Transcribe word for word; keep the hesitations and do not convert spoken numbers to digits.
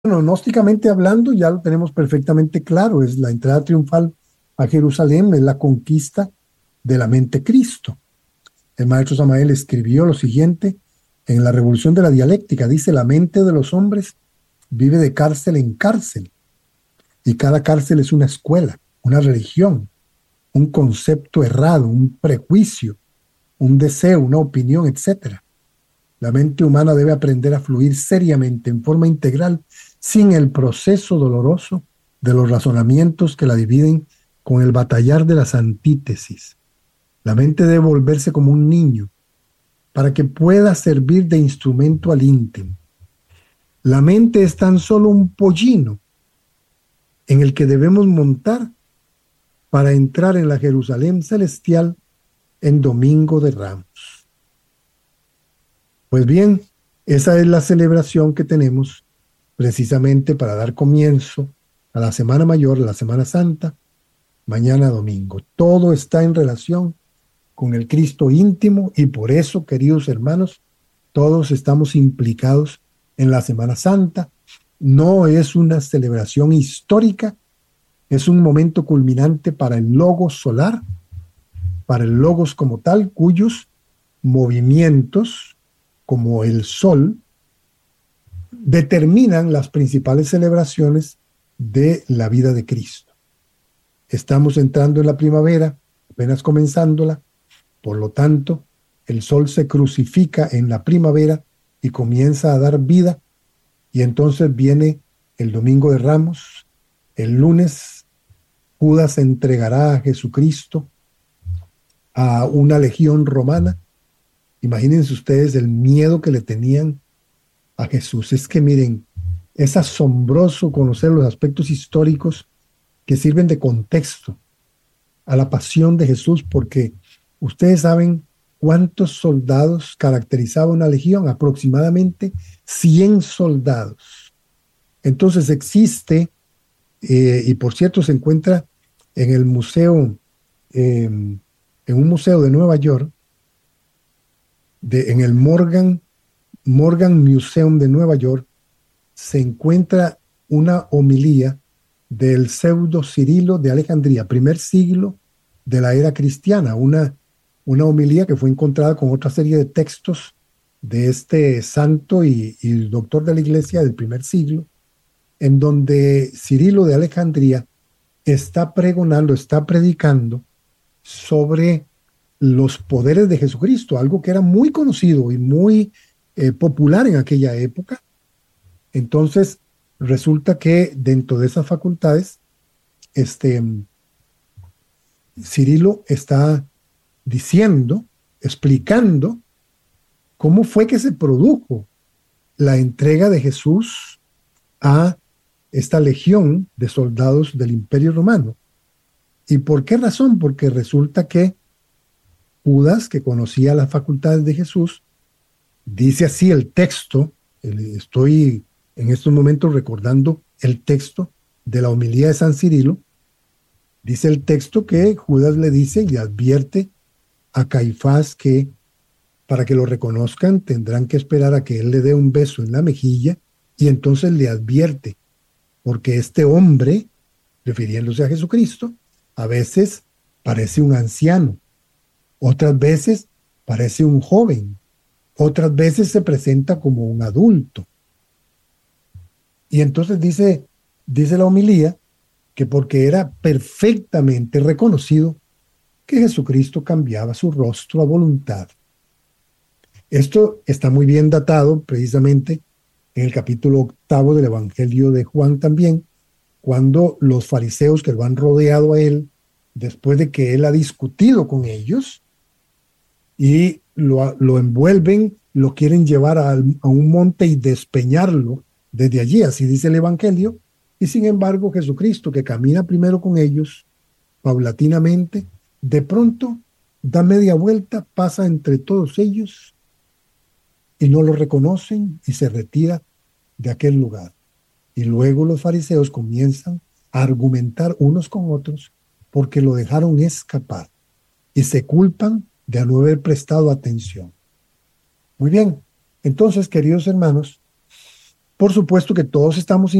Bueno, gnósticamente hablando, ya lo tenemos perfectamente claro, es la entrada triunfal a Jerusalén, es la conquista de la mente Cristo. El maestro Samael escribió lo siguiente en la Revolución de la Dialéctica, dice: la mente de los hombres vive de cárcel en cárcel, y cada cárcel es una escuela, una religión, un concepto errado, un prejuicio, un deseo, una opinión, etcétera. La mente humana debe aprender a fluir seriamente, en forma integral, sin el proceso doloroso de los razonamientos que la dividen con el batallar de las antítesis. La mente debe volverse como un niño para que pueda servir de instrumento al íntimo. La mente es tan solo un pollino en el que debemos montar para entrar en la Jerusalén celestial en Domingo de Ramos. Pues bien, esa es la celebración que tenemos precisamente para dar comienzo a la Semana Mayor, la Semana Santa, mañana domingo. Todo está en relación con el Cristo íntimo y por eso, queridos hermanos, todos estamos implicados en la Semana Santa. No es una celebración histórica, es un momento culminante para el Logos solar, para el Logos como tal, cuyos movimientos, como el Sol, determinan las principales celebraciones de la vida de Cristo. Estamos entrando en la primavera, apenas comenzándola, por lo tanto, el Sol se crucifica en la primavera y comienza a dar vida, y entonces viene el Domingo de Ramos. El lunes, Judas entregará a Jesucristo a una legión romana. Imagínense ustedes el miedo que le tenían a Jesús. Es que miren, es asombroso conocer los aspectos históricos que sirven de contexto a la pasión de Jesús, porque ustedes saben cuántos soldados caracterizaba una legión, aproximadamente cien soldados. Entonces existe, eh, y por cierto se encuentra en el museo, eh, en un museo de Nueva York, de, en el Morgan, Morgan Museum de Nueva York, se encuentra una homilía del pseudo Cirilo de Alejandría, primer siglo de la era cristiana, una, una homilía que fue encontrada con otra serie de textos de este santo y, y doctor de la iglesia del primer siglo, en donde Cirilo de Alejandría está pregonando, está predicando sobre los poderes de Jesucristo, algo que era muy conocido y muy eh, popular en aquella época. Entonces, resulta que dentro de esas facultades, este, Cirilo está diciendo, explicando cómo fue que se produjo la entrega de Jesús a esta legión de soldados del Imperio Romano. ¿Y por qué razón? Porque resulta que Judas, que conocía las facultades de Jesús, dice así el texto, estoy en estos momentos recordando el texto de la homilía de San Cirilo, dice el texto que Judas le dice y le advierte a Caifás que para que lo reconozcan tendrán que esperar a que él le dé un beso en la mejilla, y entonces le advierte, porque este hombre, refiriéndose a Jesucristo, a veces parece un anciano, otras veces parece un joven, otras veces se presenta como un adulto. Y entonces dice, dice la homilía que porque era perfectamente reconocido que Jesucristo cambiaba su rostro a voluntad. Esto está muy bien datado precisamente en el capítulo octavo del Evangelio de Juan también, cuando los fariseos que lo han rodeado a él, después de que él ha discutido con ellos y lo, lo envuelven, lo quieren llevar a, a un monte y despeñarlo desde allí, así dice el Evangelio, y sin embargo Jesucristo, que camina primero con ellos, paulatinamente, de pronto da media vuelta, pasa entre todos ellos y no lo reconocen y se retira de aquel lugar. Y luego los fariseos comienzan a argumentar unos con otros porque lo dejaron escapar y se culpan de no haber prestado atención. Muy bien, entonces, queridos hermanos, por supuesto que todos estamos